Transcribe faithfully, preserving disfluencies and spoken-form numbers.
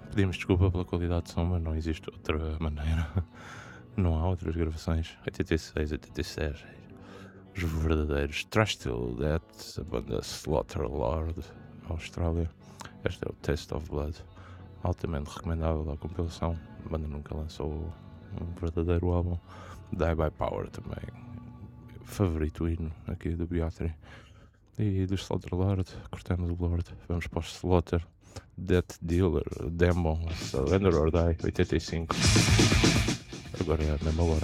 Pedimos desculpa pela qualidade de som, mas não existe outra maneira. Não há outras gravações. oitenta e seis, oitenta e sete. Os verdadeiros Trash Till Death, a banda Slaughter Lord, Austrália. Este é o Taste of Blood. Altamente recomendável a compilação. A banda nunca lançou um verdadeiro álbum. Die by Power também. Favorito hino aqui do Beatry. E do Slaughter Lord, cortamos o Lord. Vamos para o Slaughter. Death Dealer, Demon, Surrender or Die, oitenta e cinco. Agora é a mesma hora.